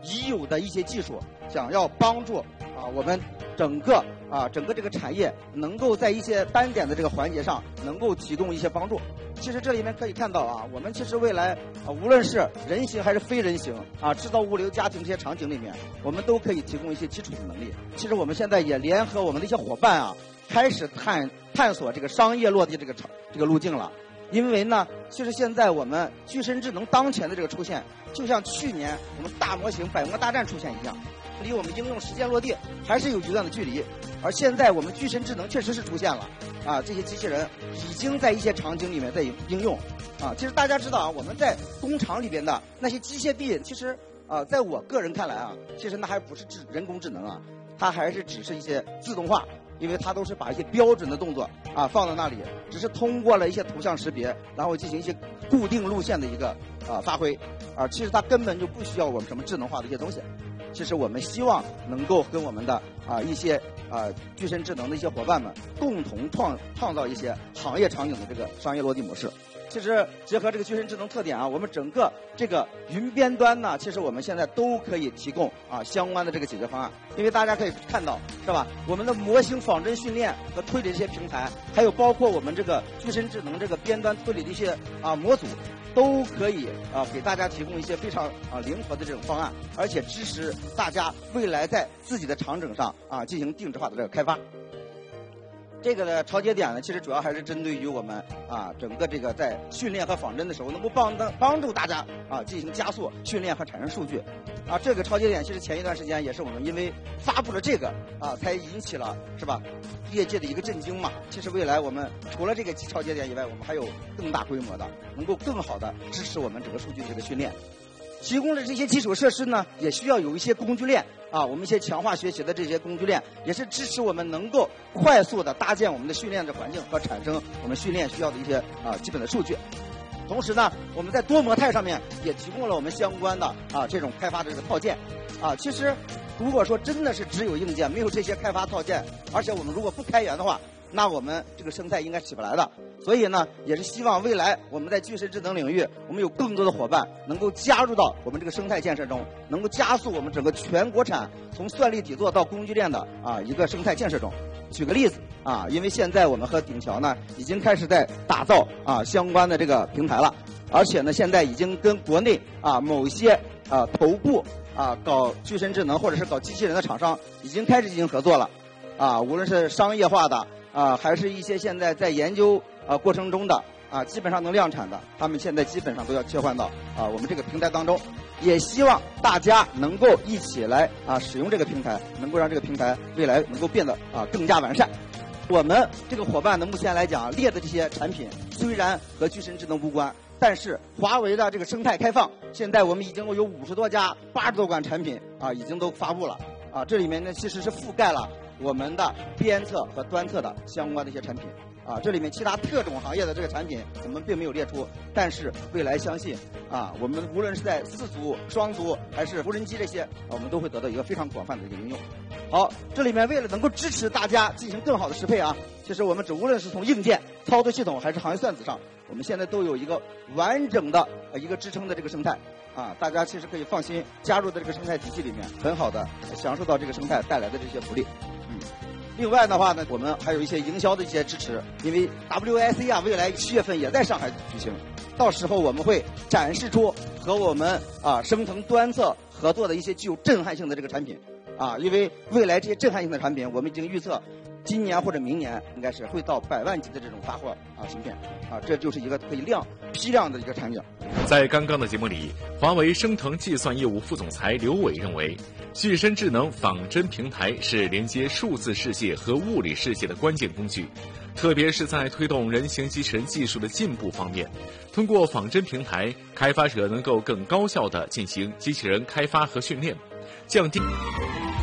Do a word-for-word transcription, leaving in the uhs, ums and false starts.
已有的一些技术，想要帮助啊我们整个啊整个这个产业能够在一些单点的这个环节上能够提供一些帮助。其实这里面可以看到啊，我们其实未来啊无论是人形还是非人形啊制造物流家庭这些场景里面，我们都可以提供一些基础的能力。其实我们现在也联合我们的一些伙伴啊，开始探探索这个商业落地这个场这个路径了。因为呢，其实现在我们具身智能当前的这个出现，就像去年我们大模型百模大战出现一样，离我们应用实践落地还是有一段的距离。而现在我们具身智能确实是出现了啊，这些机器人已经在一些场景里面在应用啊。其实大家知道啊，我们在工厂里边的那些机械臂，其实啊，在我个人看来啊，其实那还不是智人工智能啊，它还是只是一些自动化。因为它都是把一些标准的动作啊放在那里，只是通过了一些图像识别，然后进行一些固定路线的一个啊发挥啊，其实它根本就不需要我们什么智能化的一些东西。其实我们希望能够跟我们的啊一些啊具身智能的一些伙伴们共同创创造一些行业场景的这个商业落地模式。其实结合这个具身智能特点啊，我们整个这个云边端呢，其实我们现在都可以提供啊相关的这个解决方案。因为大家可以看到，是吧？我们的模型仿真训练和推理这些平台，还有包括我们这个具身智能这个边端推理的一些啊模组，都可以啊给大家提供一些非常啊灵活的这种方案，而且支持大家未来在自己的场景上啊进行定制化的这个开发。这个呢，超节点呢，其实主要还是针对于我们啊，整个这个在训练和仿真的时候，能够帮帮助大家啊进行加速训练和产生数据。啊，这个超节点其实前一段时间也是我们因为发布了这个啊，才引起了是吧业界的一个震惊嘛。其实未来我们除了这个超节点以外，我们还有更大规模的，能够更好的支持我们整个数据的这个训练。提供的这些基础设施呢，也需要有一些工具链啊，我们一些强化学习的这些工具链，也是支持我们能够快速的搭建我们的训练的环境和产生我们训练需要的一些啊基本的数据。同时呢，我们在多模态上面也提供了我们相关的啊这种开发的这个套件啊。其实如果说真的是只有硬件，没有这些开发套件，而且我们如果不开源的话，那我们这个生态应该起不来的。所以呢，也是希望未来我们在具身智能领域，我们有更多的伙伴能够加入到我们这个生态建设中，能够加速我们整个全国产从算力底座到工具链的啊一个生态建设中。举个例子啊，因为现在我们和鼎桥呢已经开始在打造啊相关的这个平台了，而且呢现在已经跟国内啊某些啊头部啊搞具身智能或者是搞机器人的厂商已经开始进行合作了啊，无论是商业化的啊，还是一些现在在研究啊过程中的啊，基本上能量产的，他们现在基本上都要切换到啊我们这个平台当中。也希望大家能够一起来啊使用这个平台，能够让这个平台未来能够变得啊更加完善。我们这个伙伴呢，目前来讲列的这些产品虽然和具身智能无关，但是华为的这个生态开放，现在我们已经有五十多家、八十多款产品啊已经都发布了啊，这里面呢其实是覆盖了我们的边侧和端侧的相关的一些产品啊，这里面其他特种行业的这个产品我们并没有列出，但是未来相信啊，我们无论是在四足、双足还是无人机这些，我们都会得到一个非常广泛的一个应用。好，这里面为了能够支持大家进行更好的适配啊，其实我们只无论是从硬件、操作系统还是行业算子上，我们现在都有一个完整的一个支撑的这个生态啊，大家其实可以放心加入到这个生态体系里面，很好的享受到这个生态带来的这些福利。嗯。另外的话呢，我们还有一些营销的一些支持，因为 W I C 啊，未来七月份也在上海举行，到时候我们会展示出和我们啊升腾端侧合作的一些具有震撼性的这个产品啊，因为未来这些震撼性的产品，我们已经预测今年或者明年应该是会到百万级的这种发货啊芯片啊，这就是一个可以量批量的一个产品。 在刚刚的节目里，华为升腾计算业务副总裁刘伟认为，具身智能仿真平台是连接数字世界和物理世界的关键工具，特别是在推动人形机器人技术的进步方面，通过仿真平台，开发者能够更高效地进行机器人开发和训练，降低。